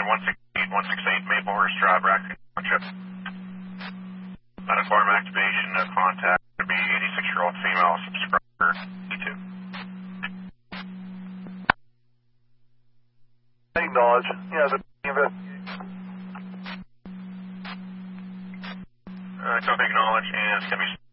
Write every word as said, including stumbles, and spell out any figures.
one six eight, one six eight Maplehurst Drive, Raccoon Township. Uniform activation of contact to be eighty-six-year-old female subscriber E two. Acknowledge. Yeah, the investigation. Uh, copy acknowledge and send me